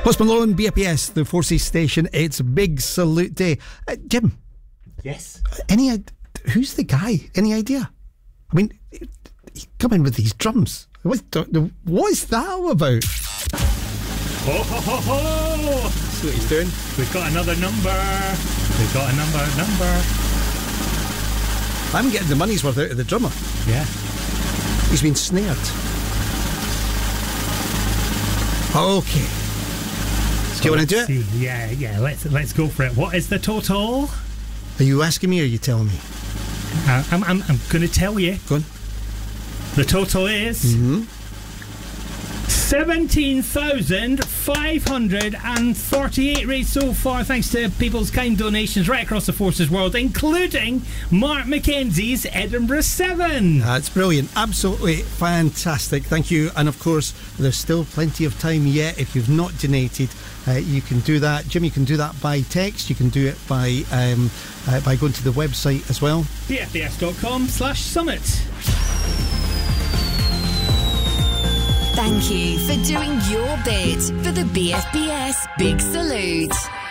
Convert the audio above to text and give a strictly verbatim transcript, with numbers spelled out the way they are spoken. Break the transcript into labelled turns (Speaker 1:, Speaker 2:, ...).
Speaker 1: Post Malone, B F P S, the Forces Station. It's Big Salute Day. Uh, Jim.
Speaker 2: Yes.
Speaker 1: Any? Who's the guy? Any idea? I mean, he come in with these drums. What, what is that all about?
Speaker 2: Ho ho ho ho!
Speaker 1: See what he's doing.
Speaker 2: We've got another number. We've got a number. Number.
Speaker 1: I'm getting the money's worth out of the drummer.
Speaker 2: Yeah.
Speaker 1: He's been snared. Okay. Do you want to do it?
Speaker 2: See. Yeah, yeah. Let's let's go for it. What is the total?
Speaker 1: Are you asking me or are you telling me?
Speaker 2: Uh, I'm I'm I'm going to tell you.
Speaker 1: Go on.
Speaker 2: The total is
Speaker 1: Mm-hmm.
Speaker 2: seventeen thousand five hundred and forty-eight raised so far, thanks to people's kind donations right across the Forces world, including Mark Mackenzie's Edinburgh Seven.
Speaker 1: That's brilliant. Absolutely fantastic. Thank you. And of course, there's still plenty of time yet. If you've not donated, uh, you can do that. Jim, you can do that by text. You can do it by um, uh, by going to the website as well.
Speaker 2: B F B S dot com slash summit.
Speaker 3: Thank you for doing your bit for the B F B S Big Salute.